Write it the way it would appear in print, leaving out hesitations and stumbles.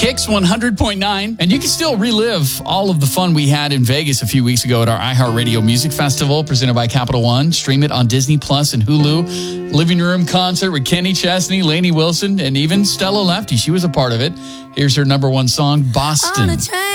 Kicks 100.9. And you can still relive all of the fun we had in Vegas a few weeks ago at our iHeartRadio Music Festival presented by Capital One. Stream it on Disney Plus and Hulu. Living room concert with Kenny Chesney, Lainey Wilson, and even Stella Lefty. She was a part of it. Here's her number one song, Boston.